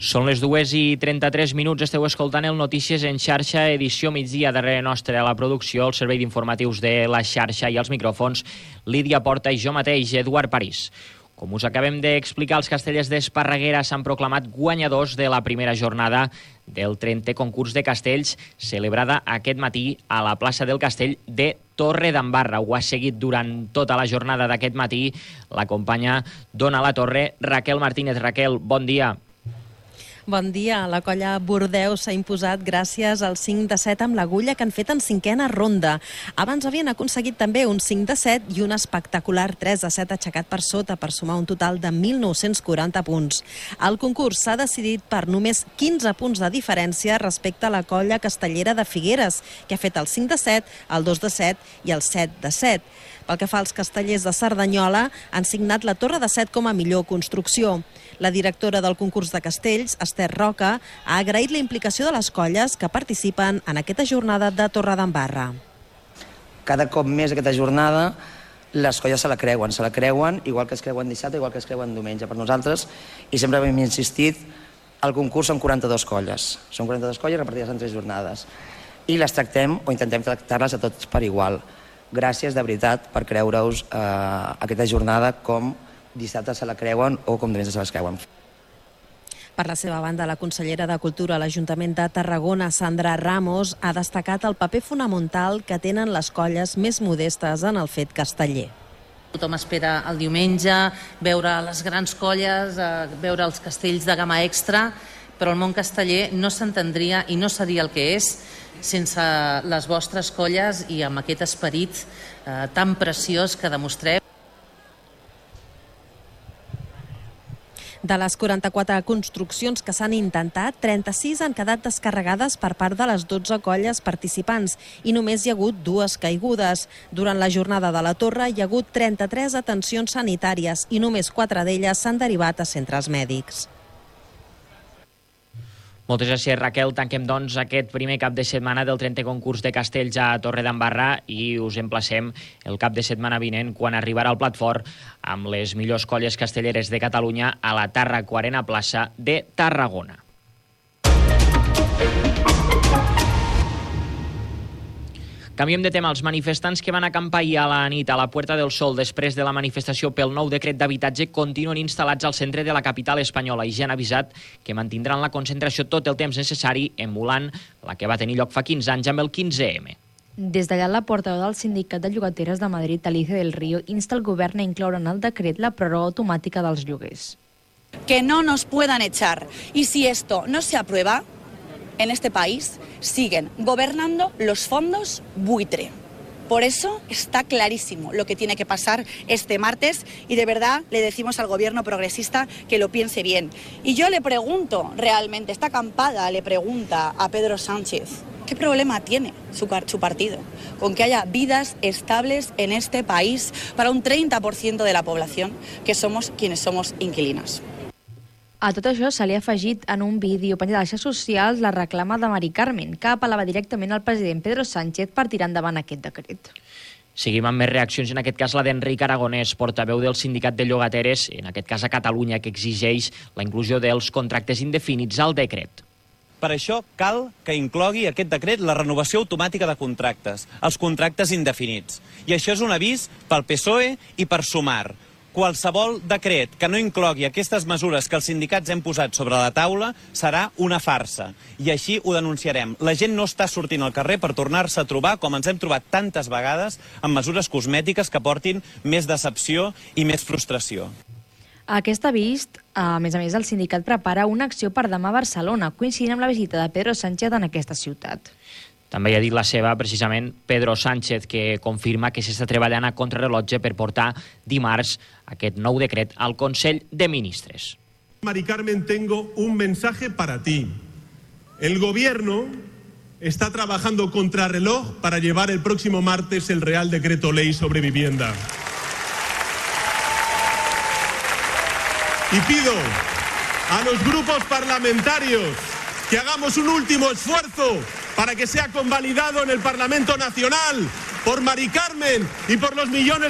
Són les 2:33, esteu escoltant el Notícies en xarxa, edició migdia. Darrere nostre a la producció, el servei d'informatius de la xarxa i els micròfons, Lídia Porta i jo mateix, Eduard París. Com us acabem d'explicar, els castellers d'Esparreguera s'han proclamat guanyadors de la primera jornada del 30è concurs de castells, celebrada aquest matí a la plaça del Castell de Torredembarra. Ho ha seguit durant tota la jornada d'aquest matí la companya d'Ona la Torre, Raquel Martínez. Raquel, bon dia. Bon dia. La colla Bordeus s'ha imposat gràcies al 5-7 amb l'Agulla que han fet en 5a ronda. Abans havien aconseguit també un 5-7 i un espectacular 3-7 aixecat per sota per sumar un total de 1.940 punts. El concurs s'ha decidit per només 15 punts de diferència respecte a la colla castellera de Figueres, que ha fet el 5-7, el 2-7 i el 7-7. Pel que fa als castellers de Cerdanyola, han signat la Torre de Set com a millor construcció. La directora del concurs de castells, Esther Roca, ha agraït la implicació de les colles que participen en aquesta jornada de Torredembarra. Cada cop més aquesta jornada les colles se la creuen, igual que es creuen dissabte, igual que es creuen diumenge. Per nosaltres, i sempre hem insistit, el concurs són 42 colles. Són 42 colles repartides en 3 jornades. I les tractem, o intentem tractar-les a tots per igual. Gràcies, de veritat, per creure-us aquesta jornada com dissabte se la creuen o com diumenge se les creuen. Per la seva banda, la consellera de Cultura a l'Ajuntament de Tarragona, Sandra Ramos, ha destacat el paper fonamental que tenen les colles més modestes en el fet casteller. Tothom espera el diumenge, veure les grans colles, veure els castells de gamma extra, però el món casteller no s'entendria i no seria el que és sense les vostres colles i amb aquest esperit tan preciós que demostreu. De les 44 construccions que s'han intentat, 36 han quedat descarregades per part de les 12 colles participants i només hi ha hagut 2 caigudes. Durant la jornada de la Torre hi ha hagut 33 atencions sanitàries i només 4 d'elles s'han derivat a centres mèdics. Moltes gràcies, Raquel. Tanquem, doncs, aquest primer cap de setmana del 30è concurs de castells a Torredembarra i us emplacem el cap de setmana vinent quan arribarà el plat fort amb les millors colles castelleres de Catalunya a la Tàrraco Arena Plaça de Tarragona. Canviem de tema. Els manifestants que van acampar ahir a la nit a la Puerta del Sol després de la manifestació pel nou decret d'habitatge continuen instal·lats al centre de la capital espanyola i ja han avisat que mantindran la concentració tot el temps necessari, emulant la que va tenir lloc fa 15 anys amb el 15M. Des d'allà, la portaveu del Sindicat de Llogateres de Madrid, Alicia del Río, insta el govern a incloure en el decret la pròrroga automàtica dels lloguers. Que no nos puedan echar. Y si esto no se aprueba, en este país siguen gobernando los fondos buitre. Por eso está clarísimo lo que tiene que pasar este martes y de verdad le decimos al gobierno progresista que lo piense bien. Y yo le pregunto realmente, esta acampada le pregunta a Pedro Sánchez, ¿qué problema tiene su partido con que haya vidas estables en este país para un 30% de la población que somos quienes somos inquilinos? A tot això se li ha afegit en un vídeo penjat a les xarxes socials la reclama de Mari Carmen, que apel·lava directament al president Pedro Sánchez per tirar endavant aquest decret. Seguim amb més reaccions, en aquest cas la d'Enric Aragonès, portaveu del Sindicat de Llogateres, en aquest cas a Catalunya, que exigeix la inclusió dels contractes indefinits al decret. Per això cal que inclogui aquest decret la renovació automàtica de contractes, els contractes indefinits. I això és un avís pel PSOE i per Sumar. Qualsevol decret que no inclogui aquestes mesures que els sindicats hem posat sobre la taula serà una farsa. I així ho denunciarem. La gent no està sortint al carrer per tornar-se a trobar, com ens hem trobat tantes vegades, amb mesures cosmètiques que portin més decepció i més frustració. A aquest avís, a més, el sindicat prepara una acció per demà a Barcelona, coincidint amb la visita de Pedro Sánchez en aquesta ciutat. També hi ha dit la seva, precisament, Pedro Sánchez, que confirma que s'està treballant a contrarrellotge per portar dimarts aquest nou decret al Consell de Ministres. Mari Carmen, tengo un mensaje para ti. El gobierno está trabajando contrarreloj para llevar el próximo martes el Real Decreto Ley sobre vivienda. Y pido a los grupos parlamentarios que hagamos un último esfuerzo para que sea convalidado en el Parlamento Nacional por Mari Carmen y por los millones